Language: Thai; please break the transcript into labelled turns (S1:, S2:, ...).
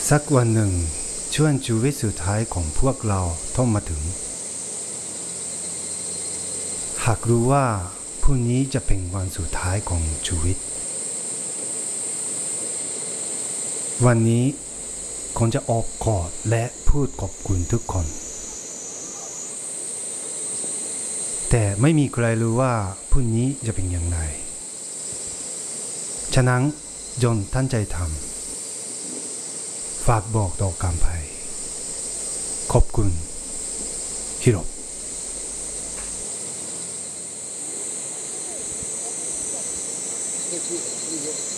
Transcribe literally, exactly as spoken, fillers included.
S1: สักวันหนึ่งช่วงชีวิตสุดท้ายของพวกเราต้องมาถึงหากรู้ว่าพรุ่งนี้จะเป็นวันสุดท้ายของชีวิตวันนี้คงจะออกกอดและพูดขอบคุณทุกคนแต่ไม่มีใครรู้ว่าพรุ่งนี้จะเป็นอย่างไรฉะนั้นจงตั้งใจทำฝากบอกต่อการภัยขอบคุณฮิโร
S2: 这这这